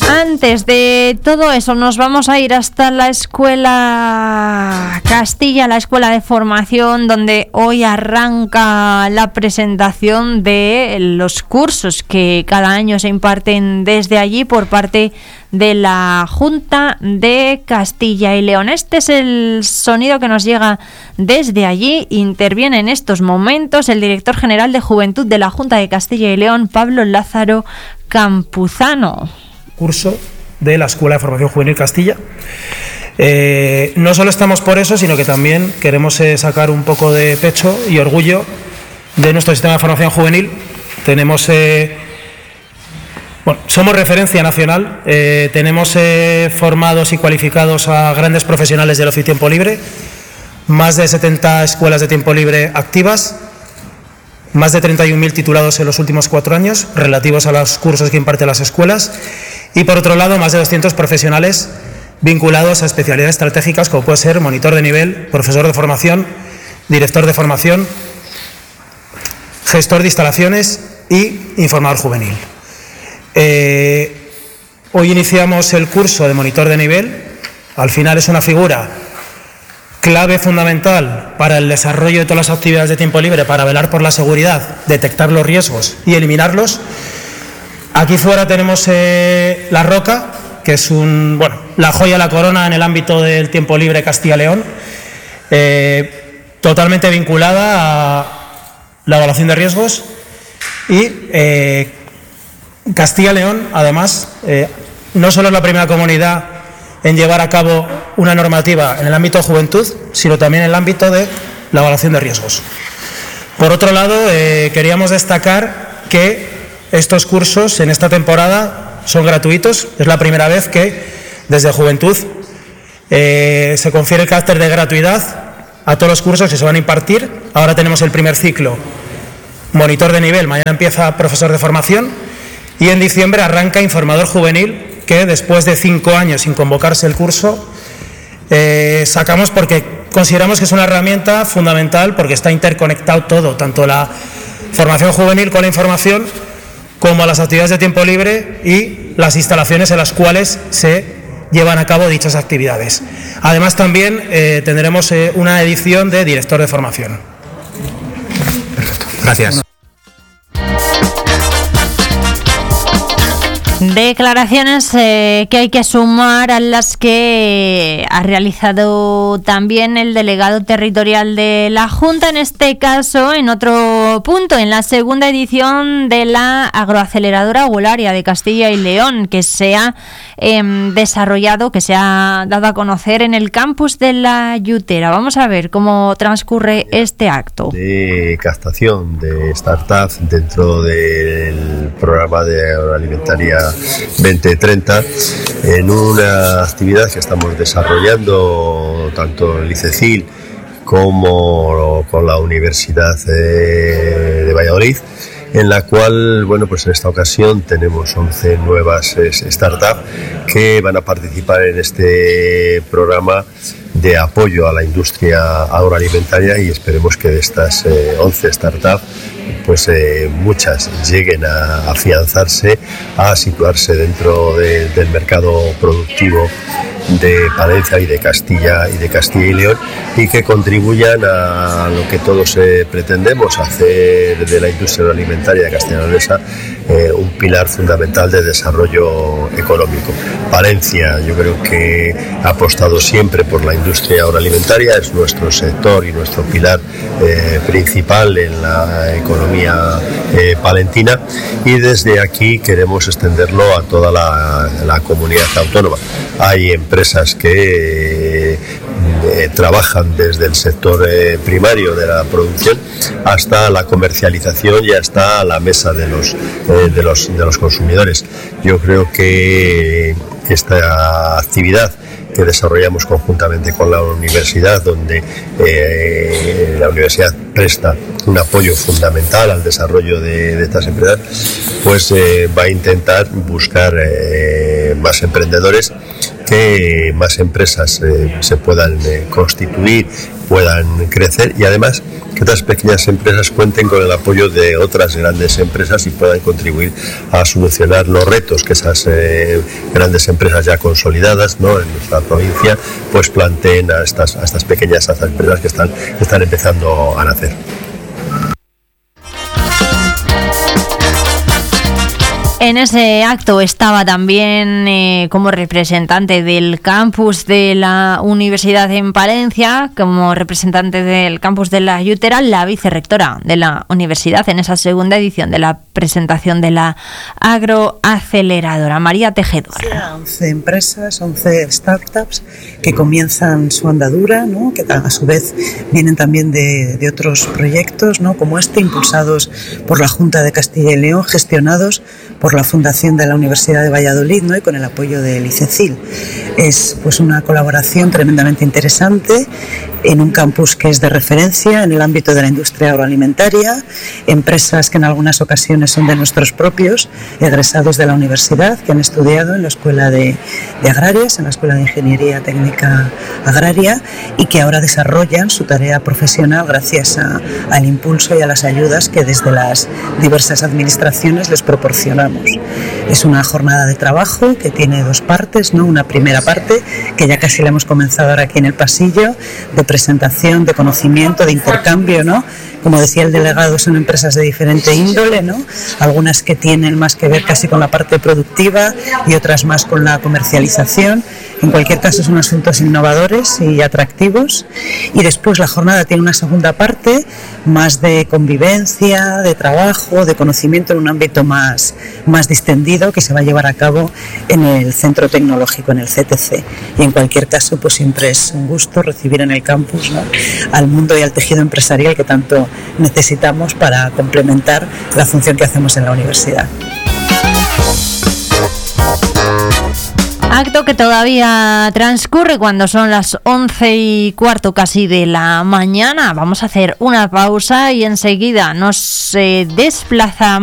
Antes de todo eso, nos vamos a ir hasta la Escuela Castilla, la Escuela de Formación, donde hoy arranca la presentación de los cursos que cada año se imparten desde allí por parte de la Junta de Castilla y León. Este es el sonido que nos llega desde allí. Interviene en estos momentos el director general de Juventud de la Junta de Castilla y León, Pablo Lázaro Campuzano. Curso de la Escuela de Formación Juvenil Castilla. No solo estamos por eso, sino que también queremos sacar un poco de pecho y orgullo de nuestro sistema de formación juvenil. Tenemos, somos referencia nacional, tenemos formados y cualificados a grandes profesionales del ocio y tiempo libre, más de 70 escuelas de tiempo libre activas, más de 31.000 titulados en los últimos 4 años relativos a los cursos que imparten las escuelas y, por otro lado, más de 200 profesionales vinculados a especialidades estratégicas como puede ser monitor de nivel, profesor de formación, director de formación, gestor de instalaciones y informador juvenil. Hoy iniciamos el curso de monitor de nivel. Al final es una figura clave fundamental para el desarrollo de todas las actividades de tiempo libre, para velar por la seguridad, detectar los riesgos y eliminarlos. Aquí fuera tenemos La Roca, que es la joya de la corona en el ámbito del tiempo libre Castilla-León, totalmente vinculada a la evaluación de riesgos y Castilla-León, además, no solo es la primera comunidad en llevar a cabo una normativa en el ámbito de juventud, sino también en el ámbito de la evaluación de riesgos. Por otro lado, queríamos destacar que estos cursos en esta temporada son gratuitos. Es la primera vez que desde Juventud se confiere el carácter de gratuidad a todos los cursos que se van a impartir. Ahora tenemos el primer ciclo, monitor de nivel, mañana empieza profesor de formación y en diciembre arranca informador juvenil, que después de 5 años sin convocarse el curso, sacamos porque consideramos que es una herramienta fundamental porque está interconectado todo, tanto la formación juvenil con la información como las actividades de tiempo libre y las instalaciones en las cuales se llevan a cabo dichas actividades. Además también tendremos una edición de director de formación. Perfecto. Gracias. Declaraciones que hay que sumar a las que ha realizado también el delegado territorial de la Junta, en este caso en otro punto, en la segunda edición de la agroaceleradora Agularia de Castilla y León, que se ha desarrollado, que se ha dado a conocer en el campus de La Yutera. Vamos a ver cómo transcurre este acto. De captación de startup dentro del programa de agroalimentaria 2030, en una actividad que estamos desarrollando tanto en ICECIL como con la Universidad de Valladolid, en la cual, pues en esta ocasión tenemos 11 nuevas startups que van a participar en este programa de apoyo a la industria agroalimentaria y esperemos que de estas 11 startups muchas lleguen a afianzarse, a situarse dentro del mercado productivo de Palencia y de Castilla y León, y que contribuyan a lo que todos pretendemos, hacer de la industria alimentaria de Castilla y Leonesa un pilar fundamental de desarrollo económico. Palencia, yo creo que ha apostado siempre por la industria agroalimentaria, es nuestro sector y nuestro pilar principal en la economía palentina, y desde aquí queremos extenderlo a toda la comunidad autónoma. Hay empresas que trabajan desde el sector primario de la producción hasta la comercialización y hasta la mesa de los consumidores. Yo creo que esta actividad que desarrollamos conjuntamente con la universidad, donde la universidad presta un apoyo fundamental al desarrollo de estas empresas, va a intentar buscar más emprendedores, que más empresas se puedan constituir, puedan crecer, y además que otras pequeñas empresas cuenten con el apoyo de otras grandes empresas y puedan contribuir a solucionar los retos que esas grandes empresas ya consolidadas, ¿no?, en nuestra provincia, pues planteen a estas pequeñas empresas que están empezando a nacer. En ese acto estaba también como representante del campus de la Universidad en Palencia, como representante del campus de la UTERA, la vicerrectora de la universidad en esa segunda edición de la presentación de la agroaceleradora, María Tejedor. 11 empresas, 11 startups que comienzan su andadura, ¿no?, que a su vez vienen también de otros proyectos, ¿no?, como este, impulsados por la Junta de Castilla y León, gestionados por la Fundación de la Universidad de Valladolid, ¿no?, y con el apoyo del ICECIL. Es pues una colaboración tremendamente interesante en un campus que es de referencia en el ámbito de la industria agroalimentaria, empresas que en algunas ocasiones son de nuestros propios egresados de la universidad, que han estudiado en la Escuela de Agrarias, en la Escuela de Ingeniería Técnica Agraria, y que ahora desarrollan su tarea profesional gracias al impulso y a las ayudas que desde las diversas administraciones les proporcionamos. Es una jornada de trabajo que tiene dos partes, ¿no? Una primera parte, que ya casi la hemos comenzado ahora aquí en el pasillo, de presentación, de conocimiento, de intercambio, ¿no? Como decía el delegado, son empresas de diferente índole, ¿no? Algunas que tienen más que ver casi con la parte productiva y otras más con la comercialización. En cualquier caso son asuntos innovadores y atractivos. Y después la jornada tiene una segunda parte, más de convivencia, de trabajo, de conocimiento en un ámbito más distendido, que se va a llevar a cabo en el Centro Tecnológico, en el CTC. Y en cualquier caso, pues siempre es un gusto recibir en el campus, ¿no?, al mundo y al tejido empresarial que tanto necesitamos para complementar la función que hacemos en la universidad. Acto que todavía transcurre cuando son las 11:15 casi de la mañana. Vamos a hacer una pausa y enseguida nos desplazamos